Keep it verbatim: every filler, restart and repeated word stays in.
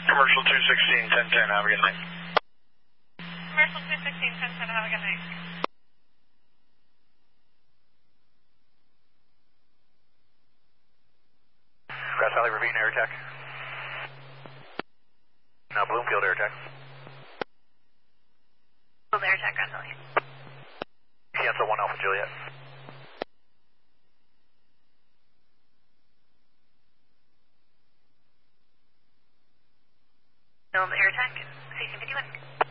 Commercial two sixteen, ten ten, have a good night. Commercial two sixteen, ten ten, have a good night. Grass Valley Ravine Air Attack. No, Bloomfield Air Attack. Bloomfield Air Attack, Grass Valley. Cancel one Alpha Juliet. Build Air Attack, sixteen fifty-one.